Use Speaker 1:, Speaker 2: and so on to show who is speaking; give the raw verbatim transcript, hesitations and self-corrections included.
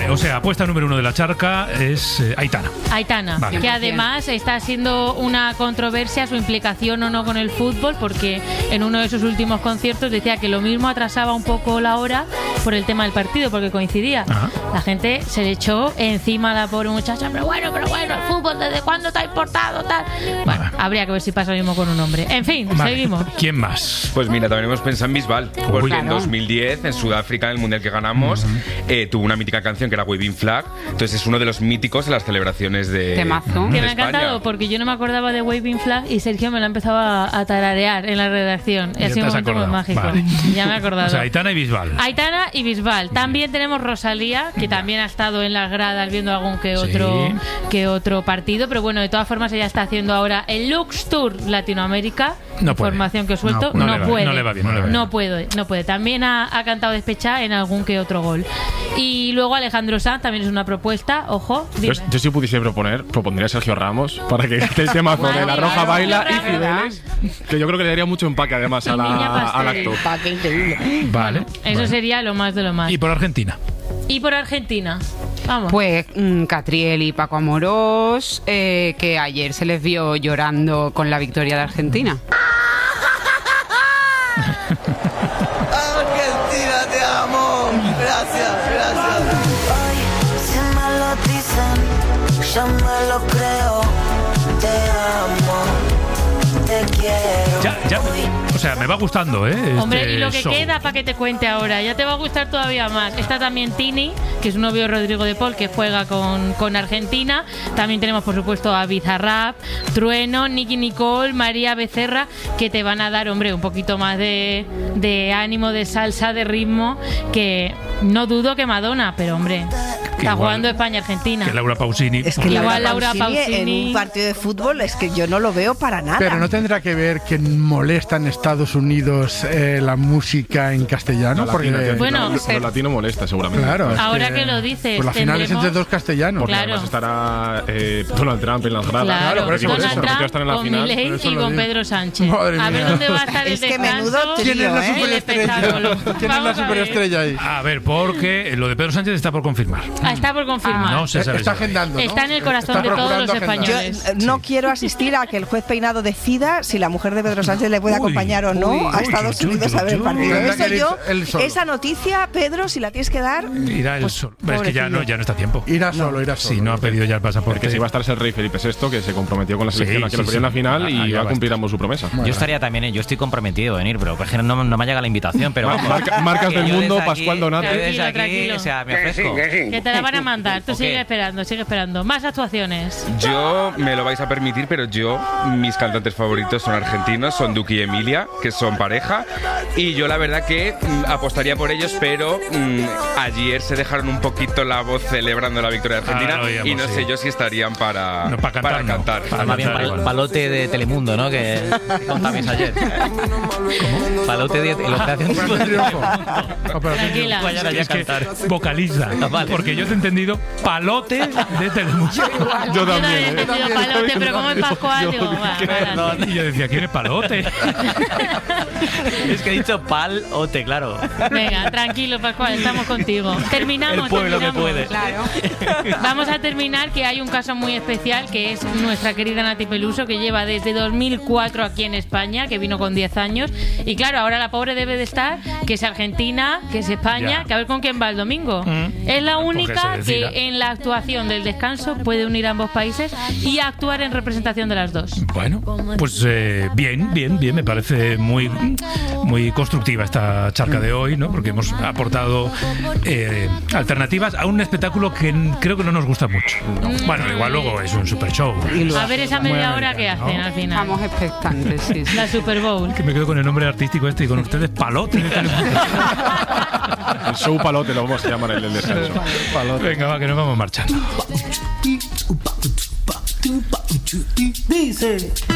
Speaker 1: Vale, o sea, apuesta número uno de la charca es eh, Aitana.
Speaker 2: Aitana, vale. Que además está siendo una controversia su implicación o no con el fútbol, porque en uno de sus últimos conciertos decía que lo mismo atrasaba un poco la hora por el tema del partido, porque coincidía. Ajá. La gente se le echó encima a la pobre muchacha, pero bueno, pero bueno, el fútbol, ¿desde cuándo te ha importado? Tal. Bueno, vale. Habría que ver si pasa lo mismo con un hombre. En fin, vale. Seguimos.
Speaker 1: ¿Quién más?
Speaker 3: Pues mira, también hemos pensado en Bisbal, porque claro. en dos mil diez, en Sudáfrica, en el Mundial que ganamos, uh-huh. eh, tuvo una mítica canción que era Waving Flag, entonces es uno de los míticos de las celebraciones de,
Speaker 2: Temazo.
Speaker 3: de
Speaker 2: que me ha
Speaker 3: España.
Speaker 2: encantado, porque yo no me acordaba de Waving Flag y Sergio me lo ha empezado a, a tararear en la redacción. Ha sido un momento muy mágico. Vale. Ya me he acordado.
Speaker 1: O sea, Aitana y Bisbal.
Speaker 2: Aitana y Bisbal. También tenemos Rosalía, que también ha estado en las gradas viendo algún que otro, sí. que otro partido, pero bueno, de todas formas ella está haciendo ahora el Lux Tour Latinoamérica. No puede. Información que suelto, no, no, no puede.
Speaker 1: No le va bien, no le va bien.
Speaker 2: No puede, no puede. También ha, ha cantado despechada en algún que otro gol. Y luego Alejandro Sanz también es una propuesta, ojo.
Speaker 4: Yo, yo si pudiese proponer, propondría a Sergio Ramos para que el tema con de La Roja Baila y Cibeles, que yo creo que le daría mucho empaque además a la, al acto.
Speaker 1: Vale.
Speaker 2: Bueno, eso
Speaker 1: vale.
Speaker 2: sería lo más de lo más.
Speaker 1: ¿Y por Argentina?
Speaker 2: Y por Argentina, vamos.
Speaker 5: Pues mmm, Catriel y Paco Amorós, eh, que ayer se les vio llorando con la victoria de Argentina.
Speaker 6: Argentina, te amo. Gracias, gracias. Hoy, si me lo dicen, yo me lo creo. Te amo, te quiero.
Speaker 1: Ya, ya. O sea, me va gustando, ¿eh?
Speaker 2: Hombre,
Speaker 1: este
Speaker 2: y lo que
Speaker 1: show.
Speaker 2: queda para que te cuente ahora, ya te va a gustar todavía más. Está también Tini, que es un novio de Rodrigo de Paul, que juega con, con Argentina. También tenemos, por supuesto, a Bizarrap, Trueno, Nicky Nicole, María Becerra, que te van a dar, hombre, un poquito más de, de ánimo, de salsa, de ritmo, que no dudo que Madonna, pero, hombre, que está igual, jugando España-Argentina.
Speaker 1: Que Laura Pausini.
Speaker 7: Es que
Speaker 2: igual
Speaker 7: Laura,
Speaker 2: Laura
Speaker 7: Pausini,
Speaker 2: Pausini
Speaker 7: en un partido de fútbol es que yo no lo veo para nada.
Speaker 8: Pero no tendrá que ver que molesta en Estados Unidos eh, la música en castellano,
Speaker 4: no,
Speaker 8: porque
Speaker 4: latino,
Speaker 2: bueno,
Speaker 4: lo, lo latino molesta seguramente.
Speaker 8: Claro, es
Speaker 2: ahora
Speaker 8: que,
Speaker 2: que lo dices,
Speaker 8: pues la final es entre dos castellanos.
Speaker 4: Porque
Speaker 2: claro.
Speaker 4: además estará eh, Donald Trump en las gradas.
Speaker 2: Claro,
Speaker 8: claro por eso,
Speaker 2: Donald
Speaker 8: por eso.
Speaker 2: Trump
Speaker 4: Estar en la
Speaker 2: con
Speaker 4: final.
Speaker 2: Milei y con Pedro Sánchez.
Speaker 8: Madre
Speaker 2: a ver
Speaker 8: mía.
Speaker 2: dónde va a estar el
Speaker 7: es que
Speaker 2: descanso.
Speaker 7: menudo trío,
Speaker 8: ¿Quién es la
Speaker 7: ¿eh?
Speaker 8: superestrella? ¿Quién es la superestrella ahí?
Speaker 1: A ver, porque lo de Pedro Sánchez está por confirmar.
Speaker 2: Ah, está por confirmar.
Speaker 1: No se sabe.
Speaker 8: Está agendando, ¿no?
Speaker 2: Está en el corazón
Speaker 8: Está
Speaker 2: de todos los
Speaker 8: procurando agendar.
Speaker 2: españoles.
Speaker 7: Yo eh, no quiero asistir a que el juez Peinado decida si la mujer de Pedro Sánchez le puede
Speaker 1: Uy,
Speaker 7: acompañar o no
Speaker 1: uy,
Speaker 7: a
Speaker 1: uy,
Speaker 7: Estados
Speaker 1: uy,
Speaker 7: Unidos
Speaker 1: uy,
Speaker 7: a ver el
Speaker 1: uy,
Speaker 7: partido.
Speaker 1: uy,
Speaker 7: Eso
Speaker 8: uy,
Speaker 7: yo,
Speaker 8: él solo.
Speaker 7: esa noticia, Pedro, si la tienes que dar,
Speaker 1: Irá el
Speaker 7: pues,
Speaker 1: sol. Es que ya no, ya no está a tiempo.
Speaker 8: Irá solo, irá solo.
Speaker 1: Sí, no ha pedido ya el pasaporte.
Speaker 4: Porque si va a estar el rey Felipe sexto, que se comprometió con la selección
Speaker 1: Sí,
Speaker 4: aquí
Speaker 1: sí,
Speaker 4: lo perdió en la
Speaker 1: sí.
Speaker 4: final
Speaker 1: Ah,
Speaker 4: y
Speaker 1: ya
Speaker 4: va a
Speaker 1: va
Speaker 4: cumplir
Speaker 1: a
Speaker 4: ambos su promesa.
Speaker 9: Yo estaría también, yo estoy comprometido en ir, pero es que no, no me ha llegado la invitación. Pero vamos,
Speaker 4: Marca, marcas
Speaker 9: que
Speaker 4: del
Speaker 9: yo
Speaker 4: mundo,
Speaker 9: desde aquí-
Speaker 4: Pascual Donate.
Speaker 9: yo desde
Speaker 2: Tranquilo,
Speaker 9: aquí,
Speaker 2: tranquilo.
Speaker 9: o sea, me ofrezco.
Speaker 2: Que te la van a mandar. Tú
Speaker 9: Ok.
Speaker 2: sigue esperando, sigue esperando. Más actuaciones.
Speaker 3: Yo me lo vais a permitir, pero yo, mis cantantes favoritos son argentinos, son Duki y Emilia, que son pareja, y yo la verdad que mm, apostaría por ellos, pero mm, ayer se dejaron un poquito la voz celebrando la victoria de Argentina,
Speaker 1: Ah, lo oíamos,
Speaker 3: y no
Speaker 1: sí.
Speaker 3: sé yo si estarían para,
Speaker 1: No, para cantar,
Speaker 3: para
Speaker 1: no.
Speaker 3: cantar.
Speaker 1: Para
Speaker 9: Más bien
Speaker 1: cantar
Speaker 9: pal-
Speaker 1: igual.
Speaker 9: palote de Telemundo, ¿no? Que contabais ayer. ¿Cómo? Palote de la operación
Speaker 2: Tranquila.
Speaker 9: Vayan allá a
Speaker 1: Es que
Speaker 9: cantar.
Speaker 1: vocaliza.
Speaker 9: Ah, vale.
Speaker 1: Porque yo te he entendido palote de Telemundo.
Speaker 4: Yo
Speaker 2: Yo no he
Speaker 4: también.
Speaker 2: entendido palote, pero como es Pascual, digo, va, para.
Speaker 1: Y yo decía, ¿quién es palote?
Speaker 9: Es que he dicho palote, claro.
Speaker 2: Venga, tranquilo, Pascual, estamos contigo. Terminamos.
Speaker 9: El pueblo que
Speaker 2: terminamos.
Speaker 9: puede.
Speaker 5: Claro.
Speaker 2: Vamos a terminar, que hay un caso muy especial, que es nuestra querida Nati Peluso, que lleva desde dos mil cuatro aquí en España, que vino con diez años. Y claro, ahora la pobre debe de estar, que es Argentina, que es España,
Speaker 1: Ya.
Speaker 2: que a ver con quién va el domingo.
Speaker 1: Mm.
Speaker 2: Es la
Speaker 1: Pues que
Speaker 2: única
Speaker 1: se decida.
Speaker 2: que en la actuación del descanso puede unir a ambos países y actuar en representación de las dos.
Speaker 1: Bueno, pues eh, bien, bien, bien. Me parece muy, muy constructiva esta charca de hoy, ¿no? Porque hemos aportado eh, alternativas a un espectáculo que n- creo que no nos gusta mucho. Bueno, igual luego es un super show.
Speaker 5: Y luego,
Speaker 2: A ver esa media hora que
Speaker 1: americano,
Speaker 2: hacen
Speaker 1: ¿no?
Speaker 2: al final.
Speaker 5: estamos expectantes, sí, sí.
Speaker 2: La Super Bowl.
Speaker 1: Que me quedo con el nombre artístico este y con ustedes palote.
Speaker 4: El show palote lo vamos a llamar el del descanso.
Speaker 1: Venga, va, que nos vamos marchando.
Speaker 6: dice.